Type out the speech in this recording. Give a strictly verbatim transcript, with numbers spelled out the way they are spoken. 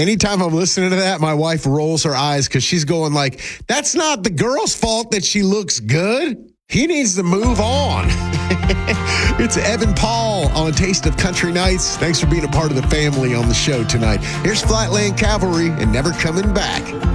anytime I'm listening to that, my wife rolls her eyes because she's going like, that's not the girl's fault that she looks good. He needs to move on. It's Evan Paul on Taste of Country Nights. Thanks for being a part of the family on the show tonight. Here's Flatland Cavalry and Never Coming Back.